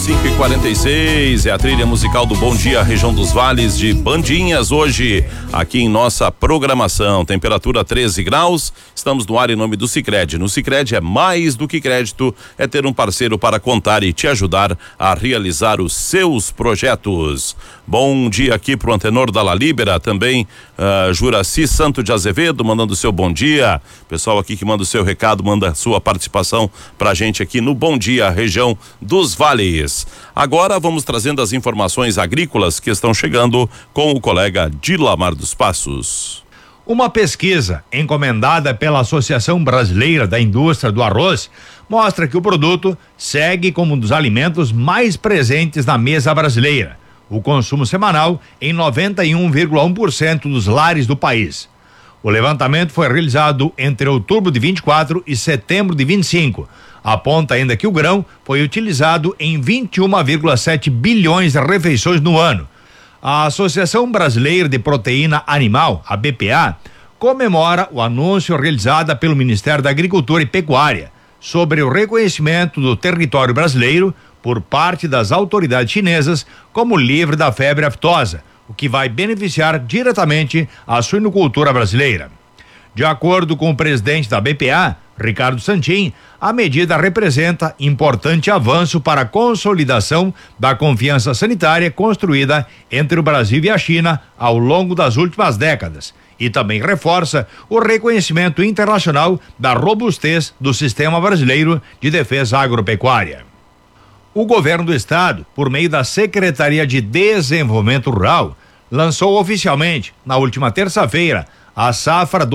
5h46, é a trilha musical do Bom Dia Região dos Vales de Bandinhas hoje, aqui em nossa programação. Temperatura 13 graus, estamos no ar em nome do Sicredi. No Sicredi é mais do que crédito, é ter um parceiro para contar e te ajudar a realizar os seus projetos. Bom dia aqui pro Antenor da La Libera, também Juraci Santo de Azevedo, mandando o seu bom dia. Pessoal aqui que manda o seu recado, manda a sua participação pra gente aqui no Bom Dia Região dos Vales. Agora vamos trazendo as informações agrícolas que estão chegando com o colega Dilamar dos Passos. Uma pesquisa encomendada pela Associação Brasileira da Indústria do Arroz mostra que o produto segue como um dos alimentos mais presentes na mesa brasileira. O consumo semanal em 91,1% dos lares do país. O levantamento foi realizado entre outubro de 24 e setembro de 25. Aponta ainda que o grão foi utilizado em 21,7 bilhões de refeições no ano. A Associação Brasileira de Proteína Animal, a BPA, comemora o anúncio realizado pelo Ministério da Agricultura e Pecuária sobre o reconhecimento do território brasileiro por parte das autoridades chinesas como livre da febre aftosa, o que vai beneficiar diretamente a suinocultura brasileira. De acordo com o presidente da BPA, Ricardo Santin, a medida representa importante avanço para a consolidação da confiança sanitária construída entre o Brasil e a China ao longo das últimas décadas e também reforça o reconhecimento internacional da robustez do sistema brasileiro de defesa agropecuária. O governo do estado, por meio da Secretaria de Desenvolvimento Rural, lançou oficialmente, na última terça-feira, a safra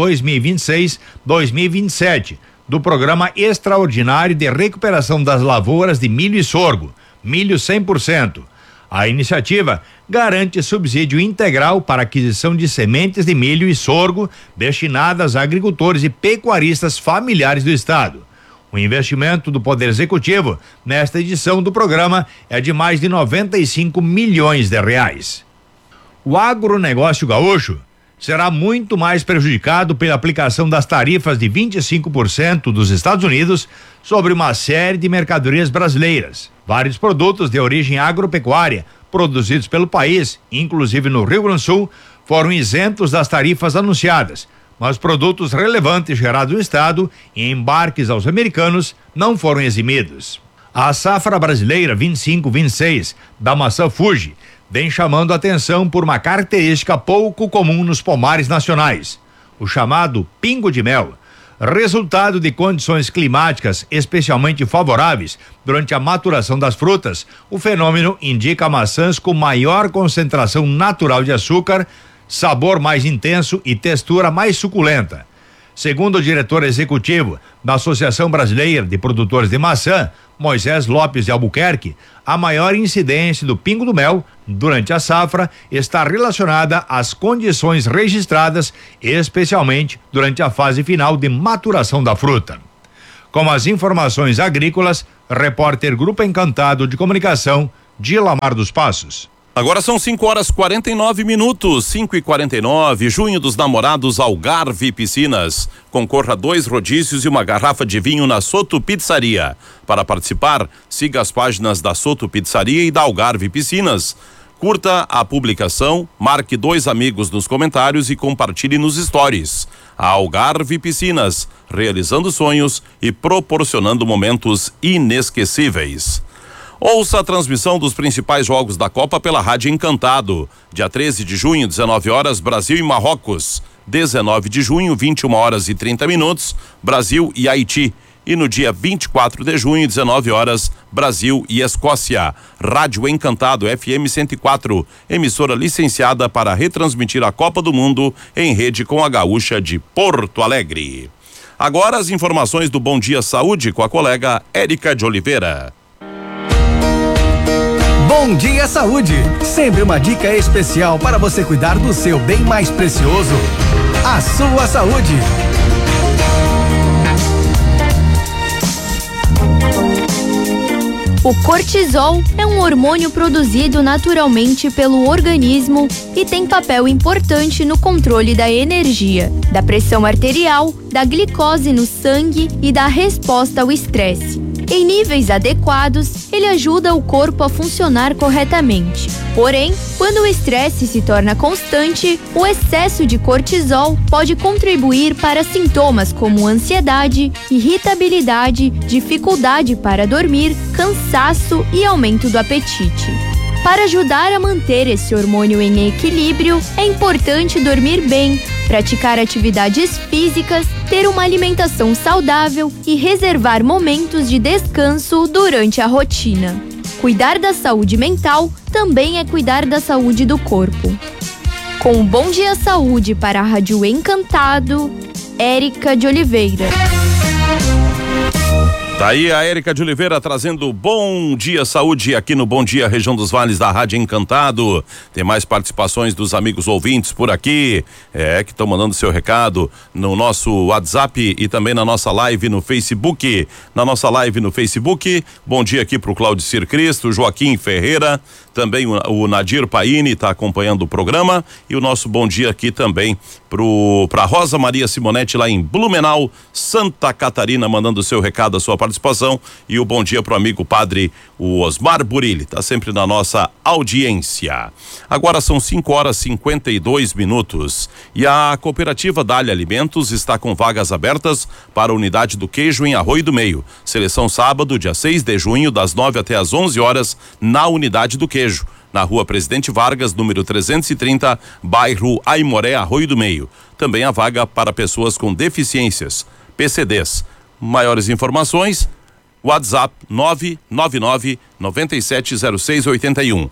2026-2027, do Programa Extraordinário de Recuperação das Lavouras de Milho e Sorgo, milho 100%. A iniciativa garante subsídio integral para aquisição de sementes de milho e sorgo destinadas a agricultores e pecuaristas familiares do estado. O investimento do Poder Executivo nesta edição do programa é de mais de 95 milhões de reais. O agronegócio gaúcho será muito mais prejudicado pela aplicação das tarifas de 25% dos Estados Unidos sobre uma série de mercadorias brasileiras. Vários produtos de origem agropecuária produzidos pelo país, inclusive no Rio Grande do Sul, foram isentos das tarifas anunciadas, mas produtos relevantes gerados no estado e embarques aos americanos não foram eximidos. A safra brasileira 25-26 da maçã Fuji vem chamando a atenção por uma característica pouco comum nos pomares nacionais, o chamado pingo de mel. Resultado de condições climáticas especialmente favoráveis durante a maturação das frutas, o fenômeno indica maçãs com maior concentração natural de açúcar, sabor mais intenso e textura mais suculenta. Segundo o diretor executivo da Associação Brasileira de Produtores de Maçã, Moisés Lopes de Albuquerque, a maior incidência do pingo do mel durante a safra está relacionada às condições registradas, especialmente durante a fase final de maturação da fruta. Com as informações agrícolas, repórter Grupo Encantado de Comunicação, Dilamar dos Passos. Agora são 5h49, 5h49, junho dos namorados Algarve Piscinas. Concorra a 2 rodízios e uma garrafa de vinho na Soto Pizzaria. Para participar, siga as páginas da Soto Pizzaria e da Algarve Piscinas. Curta a publicação, marque 2 amigos nos comentários e compartilhe nos stories. A Algarve Piscinas, realizando sonhos e proporcionando momentos inesquecíveis. Ouça a transmissão dos principais jogos da Copa pela Rádio Encantado. Dia 13 de junho, 19 horas, Brasil e Marrocos. 19 de junho, 21 horas e 30 minutos, Brasil e Haiti. E no dia 24 de junho, 19 horas, Brasil e Escócia. Rádio Encantado FM 104, emissora licenciada para retransmitir a Copa do Mundo em rede com a Gaúcha de Porto Alegre. Agora as informações do Bom Dia Saúde com a colega Érica de Oliveira. Bom Dia Saúde, sempre uma dica especial para você cuidar do seu bem mais precioso, a sua saúde. O cortisol é um hormônio produzido naturalmente pelo organismo e tem papel importante no controle da energia, da pressão arterial, da glicose no sangue e da resposta ao estresse. Em níveis adequados, ele ajuda o corpo a funcionar corretamente. Porém, quando o estresse se torna constante, o excesso de cortisol pode contribuir para sintomas como ansiedade, irritabilidade, dificuldade para dormir, cansaço e aumento do apetite. Para ajudar a manter esse hormônio em equilíbrio, é importante dormir bem, praticar atividades físicas, ter uma alimentação saudável e reservar momentos de descanso durante a rotina. Cuidar da saúde mental também é cuidar da saúde do corpo. Com o Bom Dia Saúde para a Rádio Encantado, Érica de Oliveira. Tá aí a Érica de Oliveira trazendo Bom Dia Saúde aqui no Bom Dia Região dos Vales da Rádio Encantado. Tem mais participações dos amigos ouvintes por aqui, que estão mandando seu recado no nosso WhatsApp e também na nossa live no Facebook. Na nossa live no Facebook, bom dia aqui pro Claudicir Cristo, Joaquim Ferreira, também o Nadir Paini está acompanhando o programa e o nosso bom dia aqui também pra Rosa Maria Simonetti lá em Blumenau, Santa Catarina, mandando seu recado, a sua participação, e o bom dia pro amigo padre o Osmar Burilli, tá sempre na nossa audiência. Agora são 5h52 e a cooperativa Dália Alimentos está com vagas abertas para a unidade do queijo em Arroio do Meio. Seleção sábado, dia 6 de junho, das 9 até as 11 horas, na unidade do queijo, na Rua Presidente Vargas, número 330, bairro Aimoré, Arroio do Meio. Também há vaga para pessoas com deficiências, PCDs. Maiores informações, WhatsApp 999-970681.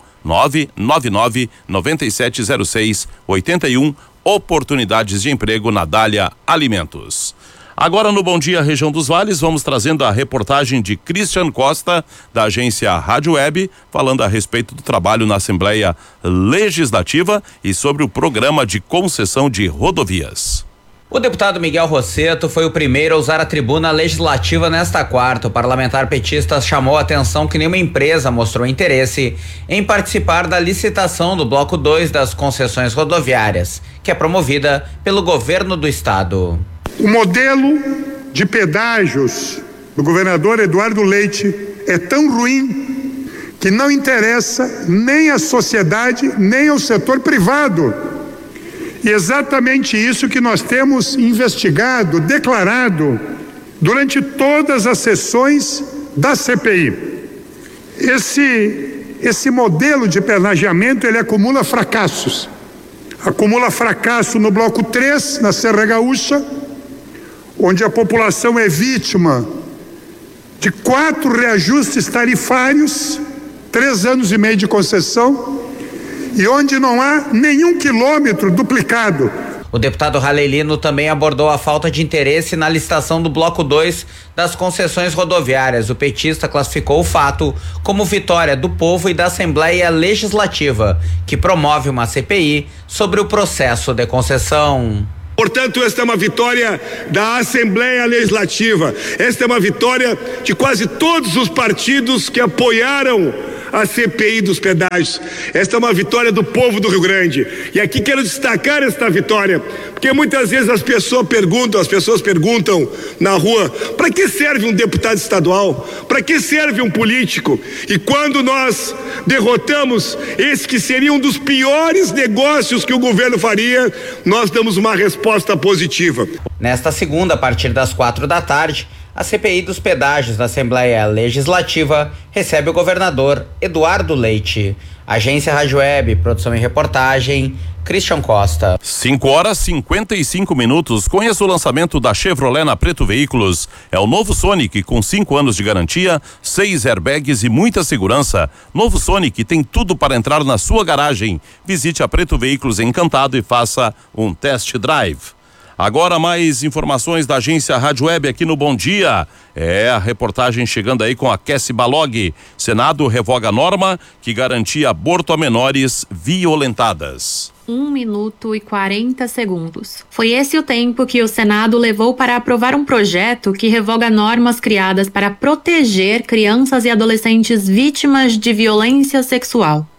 999-970681. Oportunidades de emprego na Dália Alimentos. Agora no Bom Dia Região dos Vales, vamos trazendo a reportagem de Christian Costa, da agência Rádio Web, falando a respeito do trabalho na Assembleia Legislativa e sobre o programa de concessão de rodovias. O deputado Miguel Rosseto foi o primeiro a usar a tribuna legislativa nesta quarta. O parlamentar petista chamou a atenção que nenhuma empresa mostrou interesse em participar da licitação do bloco 2 das concessões rodoviárias, que é promovida pelo governo do estado. O modelo de pedágios do governador Eduardo Leite é tão ruim que não interessa nem à sociedade, nem ao setor privado. E exatamente isso que nós temos investigado, declarado, durante todas as sessões da CPI. Esse modelo de pedagiamento, ele acumula fracassos. Acumula fracasso no bloco 3, na Serra Gaúcha, onde a população é vítima de 4 reajustes tarifários, 3 anos e meio de concessão, e onde não há nenhum quilômetro duplicado. O deputado Ralelino também abordou a falta de interesse na licitação do bloco 2 das concessões rodoviárias. O petista classificou o fato como vitória do povo e da Assembleia Legislativa, que promove uma CPI sobre o processo de concessão. Portanto, esta é uma vitória da Assembleia Legislativa, esta é uma vitória de quase todos os partidos que apoiaram a CPI dos pedágios. Esta é uma vitória do povo do Rio Grande. E aqui quero destacar esta vitória, porque muitas vezes as pessoas perguntam na rua: para que serve um deputado estadual? Para que serve um político? E quando nós derrotamos esse que seria um dos piores negócios que o governo faria, nós damos uma resposta positiva. Nesta segunda, a partir das 4 da tarde, a CPI dos pedágios da Assembleia Legislativa recebe o governador Eduardo Leite. Agência Rádio Web, produção e reportagem, Christian Costa. 5h55. Conheça o lançamento da Chevrolet na Preto Veículos. É o novo Sonic com 5 anos de garantia, 6 airbags e muita segurança. Novo Sonic tem tudo para entrar na sua garagem. Visite a Preto Veículos Encantado e faça um test drive. Agora mais informações da agência Rádio Web aqui no Bom Dia. A reportagem chegando aí com a Kessi Balog. Senado revoga a norma que garantia aborto a menores violentadas. 1 minuto e 40 segundos. Foi esse o tempo que o Senado levou para aprovar um projeto que revoga normas criadas para proteger crianças e adolescentes vítimas de violência sexual.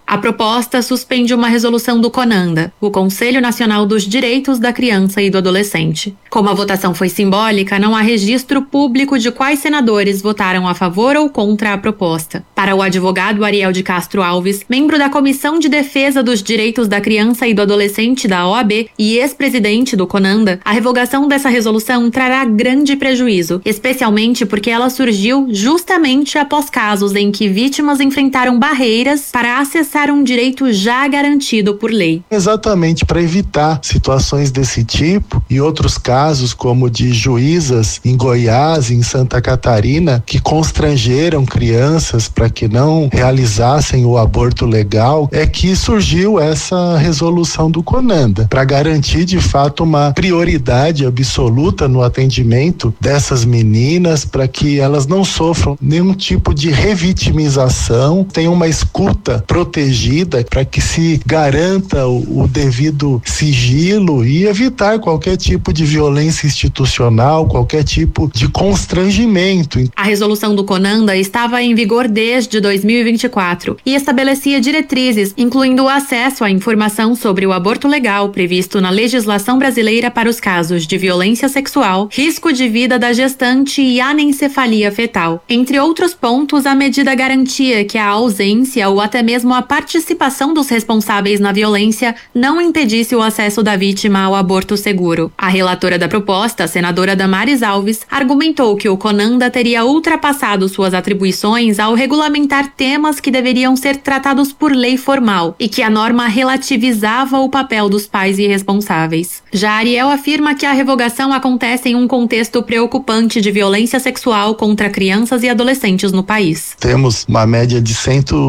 A proposta suspende uma resolução do CONANDA, o Conselho Nacional dos Direitos da Criança e do Adolescente. Como a votação foi simbólica, não há registro público de quais senadores votaram a favor ou contra a proposta. Para o advogado Ariel de Castro Alves, membro da Comissão de Defesa dos Direitos da Criança e do Adolescente da OAB e ex-presidente do CONANDA, a revogação dessa resolução trará grande prejuízo, especialmente porque ela surgiu justamente após casos em que vítimas enfrentaram barreiras para acessar um direito já garantido por lei. Exatamente para evitar situações desse tipo e outros casos como de juízas em Goiás, em Santa Catarina, que constrangeram crianças para que não realizassem o aborto legal, é que surgiu essa resolução do CONANDA, para garantir de fato uma prioridade absoluta no atendimento dessas meninas, para que elas não sofram nenhum tipo de revitimização, tenham uma escuta protegida para que se garanta o devido sigilo e evitar qualquer tipo de violência institucional, qualquer tipo de constrangimento. A resolução do CONANDA estava em vigor desde 2024 e estabelecia diretrizes, incluindo o acesso à informação sobre o aborto legal previsto na legislação brasileira para os casos de violência sexual, risco de vida da gestante e anencefalia fetal. Entre outros pontos, a medida garantia que a ausência ou até mesmo a participação dos responsáveis na violência não impedisse o acesso da vítima ao aborto seguro. A relatora da proposta, a senadora Damares Alves, argumentou que o CONANDA teria ultrapassado suas atribuições ao regulamentar temas que deveriam ser tratados por lei formal e que a norma relativizava o papel dos pais irresponsáveis. Já Ariel afirma que a revogação acontece em um contexto preocupante de violência sexual contra crianças e adolescentes no país. Temos uma média de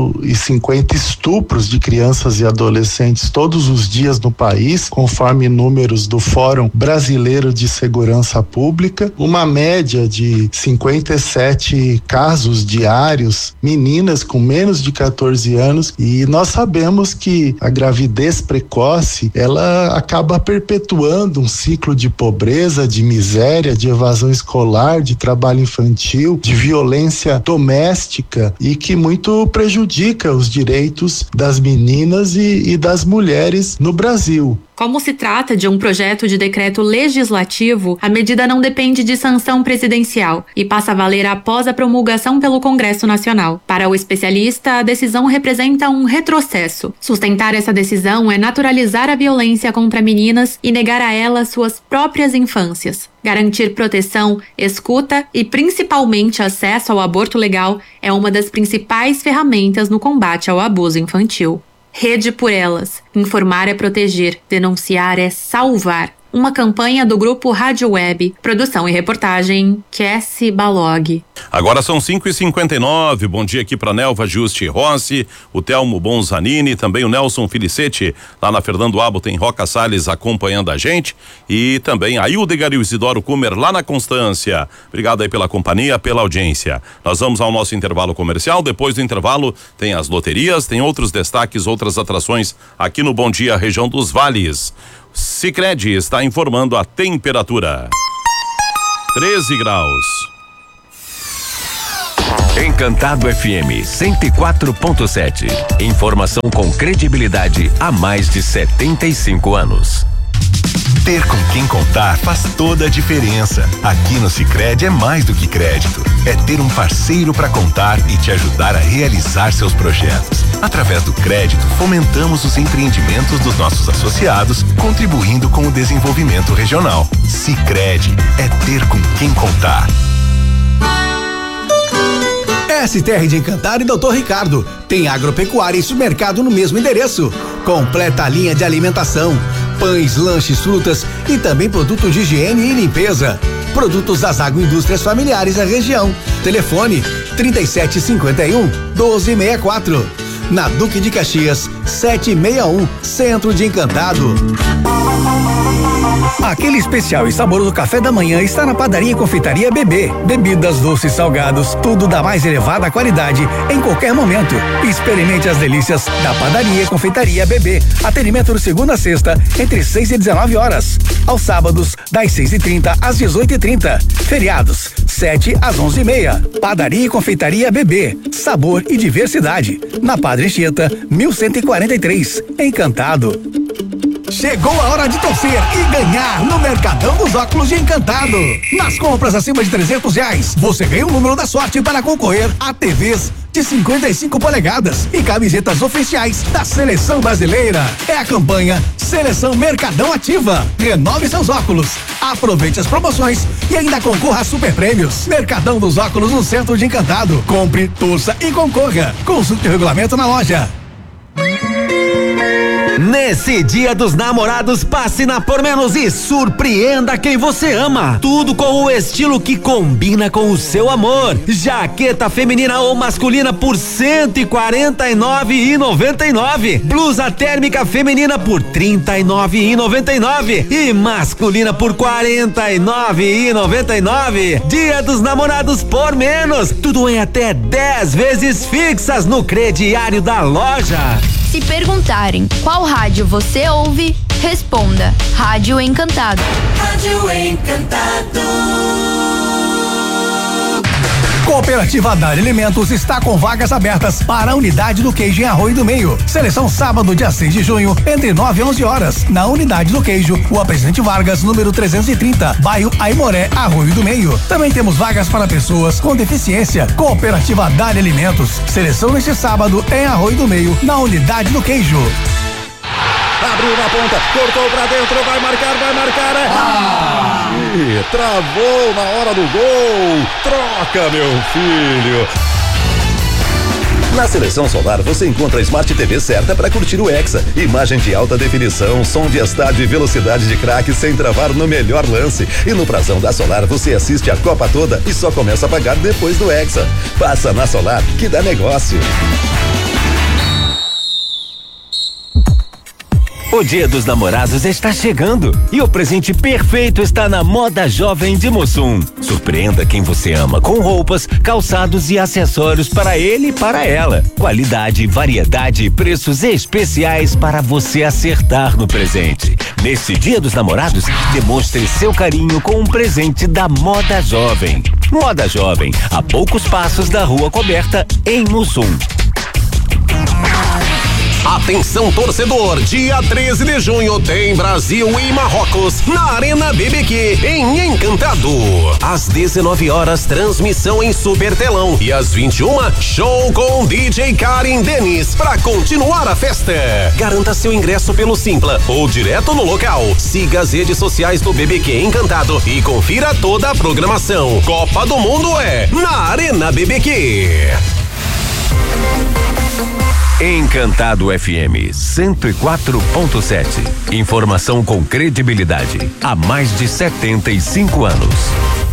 150 estupros de crianças e adolescentes todos os dias no país, conforme números do Fórum Brasileiro de Segurança Pública, uma média de 57 casos diários, meninas com menos de 14 anos, e nós sabemos que a gravidez precoce, ela acaba perpetuando um ciclo de pobreza, de miséria, de evasão escolar, de trabalho infantil, de violência doméstica e que muito prejudica os direitos das meninas e das mulheres no Brasil. Como se trata de um projeto de decreto legislativo, a medida não depende de sanção presidencial e passa a valer após a promulgação pelo Congresso Nacional. Para o especialista, a decisão representa um retrocesso. Sustentar essa decisão é naturalizar a violência contra meninas e negar a elas suas próprias infâncias. Garantir proteção, escuta e principalmente acesso ao aborto legal é uma das principais ferramentas no combate ao abuso infantil. Rede por Elas. Informar é proteger, denunciar é salvar. Uma campanha do grupo Rádio Web. Produção e reportagem, Kessi Balog. Agora são 5h59. Bom dia aqui para Nelva Juste Rossi, o Telmo Bonzanini, também o Nelson Felicete, lá na Fernando Abo tem Roca Salles acompanhando a gente e também a Hildegard e o Isidoro Kumer lá na Constância. Obrigado aí pela companhia, pela audiência. Nós vamos ao nosso intervalo comercial. Depois do intervalo tem as loterias, tem outros destaques, outras atrações aqui no Bom Dia Região dos Vales. Sicredi está informando a temperatura. 13 graus. Encantado FM 104.7. Informação com credibilidade há mais de 75 anos. Ter com quem contar faz toda a diferença. Aqui no Sicredi é mais do que crédito. É ter um parceiro para contar e te ajudar a realizar seus projetos. Através do crédito, fomentamos os empreendimentos dos nossos associados, contribuindo com o desenvolvimento regional. Sicredi é ter com quem contar. STR de Encantado e Doutor Ricardo. Tem agropecuária e supermercado no mesmo endereço. Completa a linha de alimentação, pães, lanches, frutas e também produtos de higiene e limpeza. Produtos das agroindústrias familiares da região. Telefone 3751-1264. Na Duque de Caxias, 761, Centro de Encantado. Aquele especial e saboroso café da manhã está na Padaria e Confeitaria Bebê. Bebidas, doces, salgados, tudo da mais elevada qualidade em qualquer momento. Experimente as delícias da Padaria e Confeitaria Bebê. Atendimento de segunda a sexta, entre 6 e 19 horas. Aos sábados, das 6h30 às 18h30. Feriados, 7 às 11h30. Padaria e Confeitaria Bebê. Sabor e diversidade. Na Padre Anchieta, 1143. Encantado. Chegou a hora de torcer e ganhar no Mercadão dos Óculos de Encantado. Nas compras acima de R$300, você ganha o número da sorte para concorrer a TVs de 55 polegadas e camisetas oficiais da Seleção Brasileira. É a campanha Seleção Mercadão Ativa. Renove seus óculos, aproveite as promoções e ainda concorra a super prêmios. Mercadão dos Óculos no Centro de Encantado. Compre, torça e concorra. Consulte o regulamento na loja. Nesse Dia dos Namorados, passe na Por Menos e surpreenda quem você ama. Tudo com o estilo que combina com o seu amor. Jaqueta feminina ou masculina por R$149,99. Blusa térmica feminina por R$39,99 e masculina por R$49,99. Dia dos Namorados Por Menos. Tudo em até 10 vezes fixas no crediário da loja. Se perguntarem qual rádio você ouve, responda: Rádio Encantado. Rádio Encantado. Cooperativa Dália Alimentos está com vagas abertas para a unidade do queijo em Arroio do Meio. Seleção sábado, dia 6 de junho, entre 9 e 11 horas. Na unidade do queijo, Rua Presidente Vargas, número 330, bairro Aimoré, Arroio do Meio. Também temos vagas para pessoas com deficiência. Cooperativa Dália Alimentos. Seleção neste sábado em Arroio do Meio, na unidade do queijo. Abriu na ponta, cortou pra dentro, vai marcar, travou na hora do gol. Troca, meu filho. Na Seleção Solar você encontra a Smart TV certa para curtir o Hexa. Imagem de alta definição, som de estádio e velocidade de craque sem travar no melhor lance. E no prazão da Solar você assiste a Copa toda e só começa a pagar depois do Hexa. Passa na Solar que dá negócio. O Dia dos Namorados está chegando e o presente perfeito está na Moda Jovem de Mussum. Surpreenda quem você ama com roupas, calçados e acessórios para ele e para ela. Qualidade, variedade e preços especiais para você acertar no presente. Neste Dia dos Namorados, demonstre seu carinho com um presente da Moda Jovem. Moda Jovem, a poucos passos da Rua Coberta, em Mussum. Atenção, torcedor, dia 13 de junho tem Brasil e Marrocos na Arena BBQ em Encantado. Às 19 horas, transmissão em super telão e às 21, show com DJ Karim Denis para continuar a festa. Garanta seu ingresso pelo Simpla ou direto no local. Siga as redes sociais do BBQ Encantado e confira toda a programação. Copa do Mundo é na Arena BBQ. Encantado FM 104.7. Informação com credibilidade há mais de 75 anos.